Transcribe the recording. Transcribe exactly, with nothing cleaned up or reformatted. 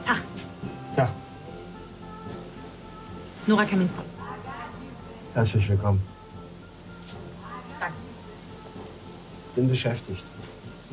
Tag. Tag. Nora Kaminski. Herzlich willkommen. Danke. Bin beschäftigt.